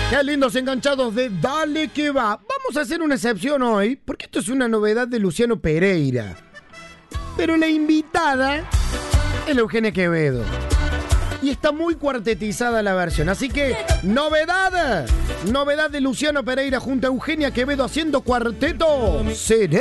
Qué lindos enganchados de Dale que va. Vamos a hacer una excepción hoy, porque esto es una novedad de Luciano Pereira. Pero la invitada es la Eugenia Quevedo. Y está muy cuartetizada la versión. Así que, novedad. Novedad de Luciano Pereira junto a Eugenia Quevedo haciendo cuarteto. Seré.